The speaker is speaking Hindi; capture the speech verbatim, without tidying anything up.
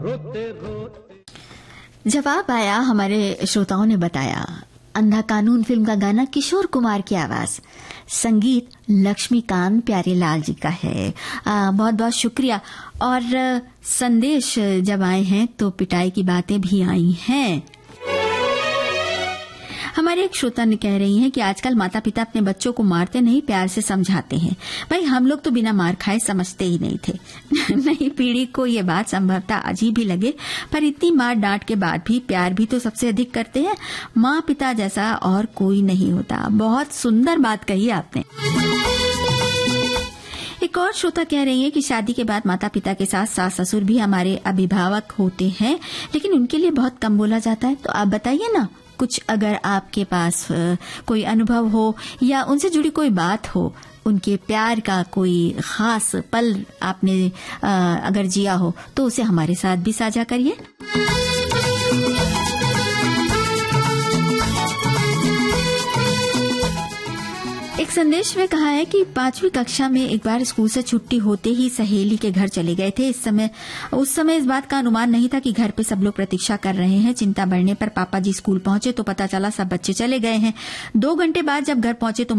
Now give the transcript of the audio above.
रोते रोते। जवाब आया, हमारे श्रोताओं ने बताया। अंधा कानून फिल्म का गाना किशोर कुमार की आवाज, संगीत लक्ष्मीकांत प्यारेलाल जी का है। बहुत बहुत शुक्रिया। और संदेश जब आए हैं तो पिटाई की बातें भी आई हैं। हमारे एक श्रोता ने कह रही हैं कि आजकल माता पिता अपने बच्चों को मारते नहीं, प्यार से समझाते हैं। भाई हम लोग तो बिना मार खाए समझते ही नहीं थे। नई पीढ़ी को ये बात संभवतः अजीब भी लगे, पर इतनी मार डांट के बाद भी प्यार भी तो सबसे अधिक करते हैं। माँ पिता जैसा और कोई नहीं होता। बहुत सुंदर बात कही आपने। एक और श्रोता कह रही है कि शादी के बाद माता पिता के साथ सास ससुर भी हमारे अभिभावक होते हैं, लेकिन उनके लिए बहुत कम बोला जाता है। तो आप बताइए ना कुछ, अगर आपके पास कोई अनुभव हो या उनसे जुड़ी कोई बात हो, उनके प्यार का कोई खास पल आपने अगर जिया हो तो उसे हमारे साथ भी साझा करिए। एक संदेश में कहा है कि पांचवी कक्षा में एक बार स्कूल से छुट्टी होते ही सहेली के घर चले गए थे। इस समय उस समय इस बात का अनुमान नहीं था कि घर पे सब लोग प्रतीक्षा कर रहे हैं। चिंता बढ़ने पर पापा जी स्कूल पहुंचे तो पता चला सब बच्चे चले गए हैं। दो घंटे बाद जब घर पहुंचे तो